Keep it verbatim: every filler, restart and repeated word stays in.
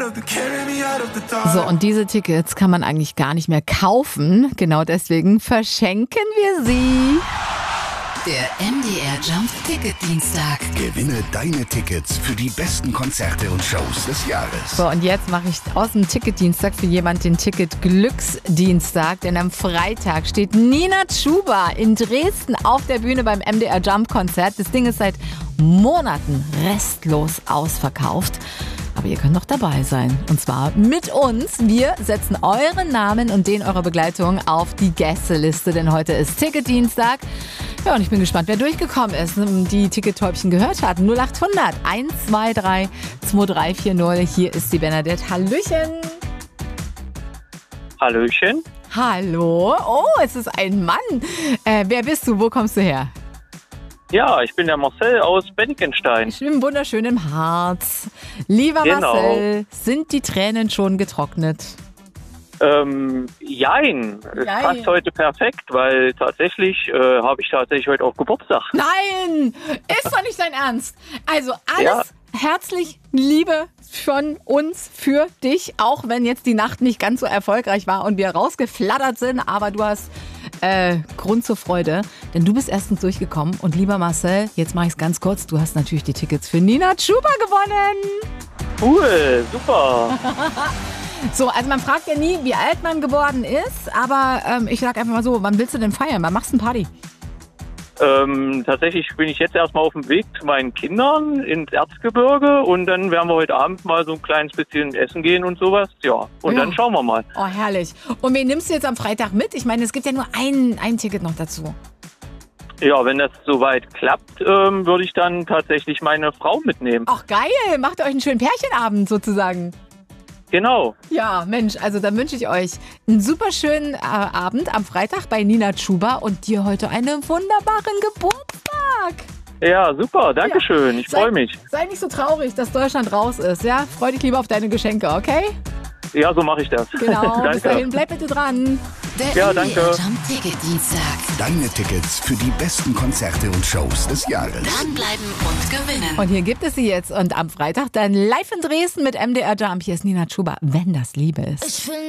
So, und diese Tickets kann man eigentlich gar nicht mehr kaufen. Genau deswegen verschenken wir sie. Der M D R Jump Ticket Dienstag. Gewinne deine Tickets für die besten Konzerte und Shows des Jahres. So, und jetzt mache ich aus dem Ticketdienstag für jemand den Ticket-Glücksdienstag. Denn am Freitag steht Nina Chuba in Dresden auf der Bühne beim M D R Jump Konzert. Das Ding ist seit Monaten restlos ausverkauft. Aber ihr könnt noch dabei sein. Und zwar mit uns. Wir setzen euren Namen und den eurer Begleitung auf die Gästeliste. Denn heute ist Ticketdienstag. Ja, und ich bin gespannt, wer durchgekommen ist, die Tickettäubchen gehört hat. null acht hundert, eins zwei drei, zwei drei vier null. Hier ist die Bernadette. Hallöchen. Hallöchen. Hallo. Oh, es ist ein Mann. Äh, wer bist du? Wo kommst du her? Ja, ich bin der Marcel aus Bennigenstein. Ich bin im wunderschönen Harz. Lieber Genau. Marcel, sind die Tränen schon getrocknet? Ähm, jein. Es Jein. passt heute perfekt, weil tatsächlich äh, habe ich tatsächlich heute auch Geburtstag. Nein, ist doch nicht dein Ernst. Also alles Ja. herzlich Liebe von uns für dich, auch wenn jetzt die Nacht nicht ganz so erfolgreich war und wir rausgeflattert sind, aber du hast äh, Grund zur Freude, denn du bist erstens durchgekommen und lieber Marcel, jetzt mache ich es ganz kurz, du hast natürlich die Tickets für Nina Chuba gewonnen. Cool, super. So, also man fragt ja nie, wie alt man geworden ist, aber ähm, ich sag einfach mal so, wann willst du denn feiern? Wann machst du eine Party? ähm, tatsächlich bin ich jetzt erstmal auf dem Weg zu meinen Kindern ins Erzgebirge und dann werden wir heute Abend mal so ein kleines bisschen essen gehen und sowas. Ja, und Ja. dann schauen wir mal. Oh, herrlich. Und wen nimmst du jetzt am Freitag mit? Ich meine, es gibt ja nur ein, ein Ticket noch dazu. Ja, wenn das soweit klappt, ähm, würde ich dann tatsächlich meine Frau mitnehmen. Ach, geil. Macht ihr euch einen schönen Pärchenabend sozusagen. Genau. Ja, Mensch, also dann wünsche ich euch einen super schönen äh, Abend am Freitag bei Nina Chuba und dir heute einen wunderbaren Geburtstag. Ja, super. Dankeschön. Ich Sei- freue mich. Sei nicht so traurig, dass Deutschland raus ist, ja? Freu dich lieber auf deine Geschenke, okay? Ja, so mache ich das. Genau, bis dahin, Danke. bleib bitte dran. Der Ja, M D R danke. Jump Ticket Dienstag. Deine Tickets für die besten Konzerte und Shows des Jahres. Dranbleiben und gewinnen. Und hier gibt es sie jetzt und am Freitag dann live in Dresden mit M D R Jump. Hier ist Nina Chuba, wenn das Liebe ist. Ich will